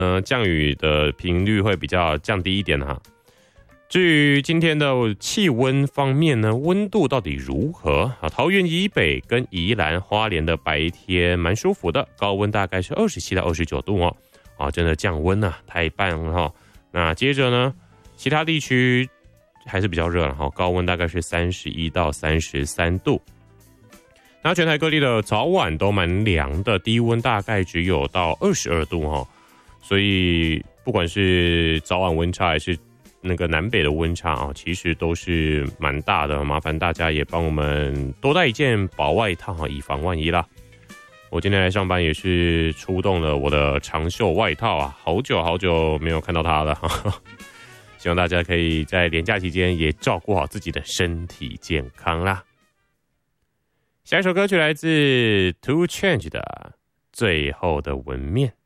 降雨的频率会比较降低一点哈。至于今天的气温方面呢，温度到底如何啊？桃园以北跟宜兰花莲的白天蛮舒服的，高温大概是27到29度哦。啊，真的降温啊，太棒了哈。那接着呢，其他地区还是比较热了哈，高温大概是31到33度。那全台各地的早晚都蛮凉的，低温大概只有到22度哈。所以不管是早晚温差还是那个南北的温差啊，其实都是蛮大的，麻烦大家也帮我们多带一件薄外套，以防万一啦。我今天来上班也是出动了我的长袖外套啊，好久没有看到它了，希望大家可以在连假期间也照顾好自己的身体健康啦。下一首歌曲来自 Two Change 的《最后的纹面》。